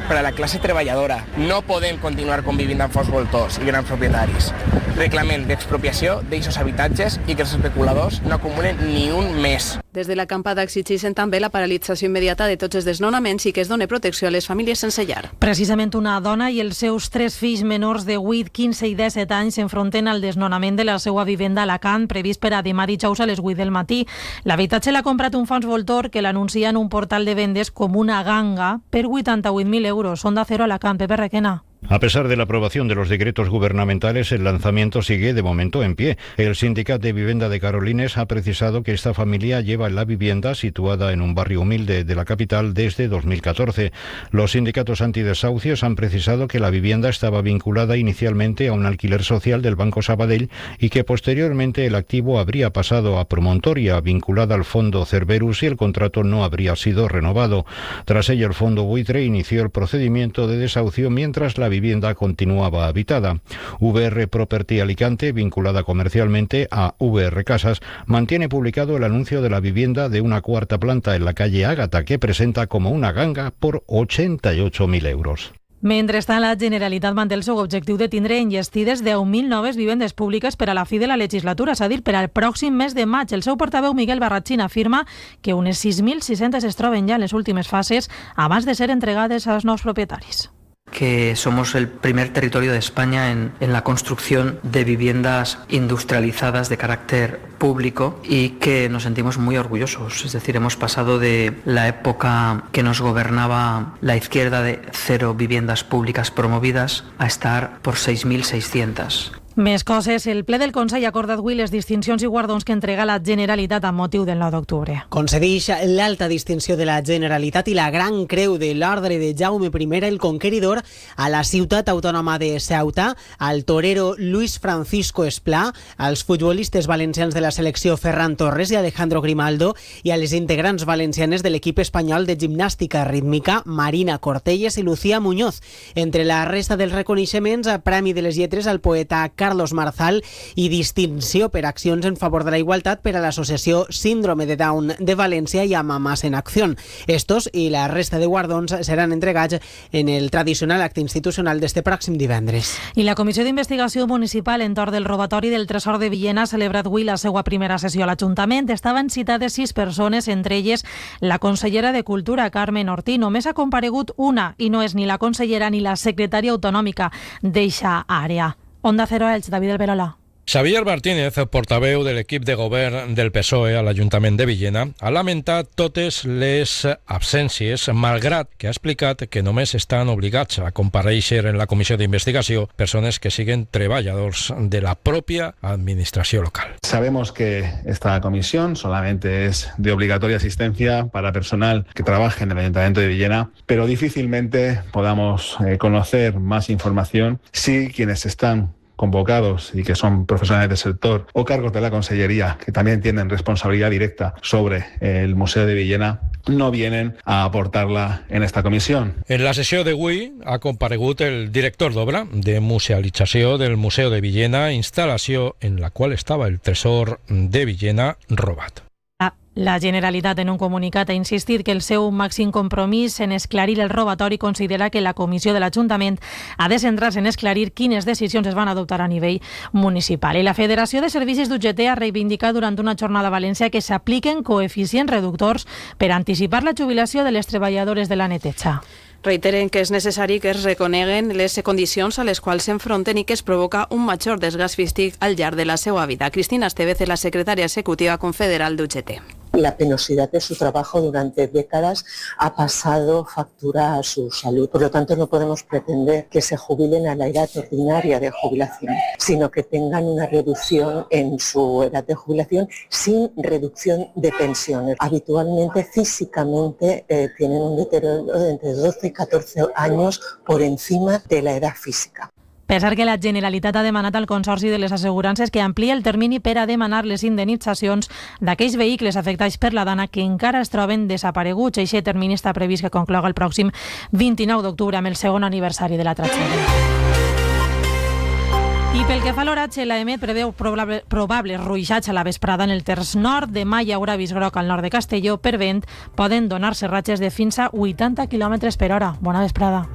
per a la classe treballadora. No podem continuar convivint amb forts voltors i grans propietaris. Reclamem l'expropiació d'eixos habitatges i que els especuladors no acumulen ni un mes. Des de l'acampada exigeixen també la paralització immediata de tots els desnonaments i que es doni protecció a les famílies sense llar. Precisament una dona i els seus 3 fills menors de 8, 15 i 17 anys s'enfronten al desnonament de la seva vivenda a Alacant, previst per a demà dijous a les 8 del matí. L'habitatge l'ha comprat un fons voltor que l'anuncia en un portal de vendes com una ganga per 88.000 euros. Onda Cero Alacant, Pepe Requena. A pesar de la aprobación de los decretos gubernamentales, el lanzamiento sigue de momento en pie. El Sindicat de Vivienda de Carolines ha precisado que esta familia lleva la vivienda situada en un barrio humilde de la capital desde 2014. Los sindicatos antidesahucios han precisado que la vivienda estaba vinculada inicialmente a un alquiler social del Banco Sabadell y que posteriormente el activo habría pasado a promontoria vinculada al Fondo Cerberus y el contrato no habría sido renovado. Tras ello, el Fondo Buitre inició el procedimiento de desahucio mientras la vivienda continuaba habitada. VR Property Alicante, vinculada comercialmente a VR Casas, mantiene publicado el anuncio de la vivienda de una 4ª planta en la calle Ágata, que presenta como una ganga por 88.000 euros. Mentrestant, la Generalitat manté el seu objectiu de tindre enllestides 10.000 noves vivendes públiques per a la fi de la legislatura, és a dir, per al pròxim mes de maig. El seu portaveu, Miguel Barratxín, afirma que unes 6.600 es troben ja en les últimes fases abans de ser entregades als nous propietaris. Que somos el primer territorio de España en la construcción de viviendas industrializadas de carácter público y que nos sentimos muy orgullosos. Es decir, hemos pasado de la época que nos gobernaba la izquierda de 0 viviendas públicas promovidas a estar por 6.600. Més coses. El ple del Consell ha acordat avui les distincions i guardons que entrega la Generalitat amb motiu del 9 d'octubre. Concedeix l'alta distinció de la Generalitat i la Gran Creu de l'Ordre de Jaume I el Conqueridor a la ciutat autònoma de Ceuta, al torero Luis Francisco Esplà, als futbolistes valencians de la selecció Ferran Torres i Alejandro Grimaldo i a les integrants valencianes de l'equip espanyol de gimnàstica rítmica Marina Cortelles i Lucía Muñoz. Entre la resta dels reconeixements, Premi de les Lletres al poeta Carlos Marzal i distinció per accions en favor de la igualtat per a l'associació Síndrome de Down de València i a Mamás en Acción. Estos i la resta de guardons seran entregats en el tradicional acte institucional d'este pròxim divendres. I la Comissió d'Investigació Municipal entorn del robatori del Tresor de Villena ha celebrat avui la seva primera sessió a l'Ajuntament. Estaven citades 6 persones, entre elles la consellera de Cultura, Carmen Ortí. Només ha comparegut una i no és ni la consellera ni la secretària autonòmica d'eixa àrea. Onda Cero Elx, David Alberola. Xavier Martínez, portaveu de l'equip de govern del PSOE a l'Ajuntament de Villena, ha lamentat totes les absències, malgrat que ha explicat que només estan obligats a comparèixer en la comissió d'investigació persones que siguen treballadors de la propia administració local. Sabemos que esta comisión solamente es de obligatoria asistencia para personal que trabaje en el Ayuntamiento de Villena, pero difícilmente podamos conocer más información si quienes están convocados y que son profesionales del sector o cargos de la Consellería que también tienen responsabilidad directa sobre el Museo de Villena no vienen a aportarla en esta comissió. En la sessió d'avui ha comparegut el director d'obra de musealització del Museu de Villena, instal·lació en la qual estava el tresor de Villena robat. La Generalitat, en un comunicat, ha insistit que el seu màxim compromís en esclarir el robatori considera que la comissió de l'Ajuntament ha de centrar-se en esclarir quines decisions es van adoptar a nivell municipal. I la Federació de Servicis d'UGT ha reivindicat durant una jornada a València que s'apliquen coeficients reductors per anticipar la jubilació de les treballadores de la neteja. Reiteren que és necessari que es reconeguen les condicions a les quals s'enfronten i que es provoca un major desgast físic al llarg de la seva vida. Cristina Estevez és la secretària executiva confederal d'UGT. La penosidad de su trabajo durante décadas ha pasado factura a su salud. Por lo tanto, no podemos pretender que se jubilen a la edad ordinaria de jubilación, sino que tengan una reducción en su edad de jubilación sin reducción de pensiones. Habitualmente, físicamente, tienen un deterioro de entre 12 y 14 años por encima de la edad física. Pensar que la Generalitat ha demanat al Consorci de les Assegurances que ampliï el termini per a demanar les indemnitzacions d'aquells vehicles afectats per la dana que encara es troben desapareguts. Eixe termini està previst que concloga el pròxim 29 d'octubre amb el segon aniversari de la tragèdia. I pel que fa a l'oratge, l'EMET preveu probables ruixats a la vesprada en el terç nord. Demà hi haurà avís groc al nord de Castelló. Per vent poden donar-se ratxes de fins a 80 km per hora. Bona vesprada.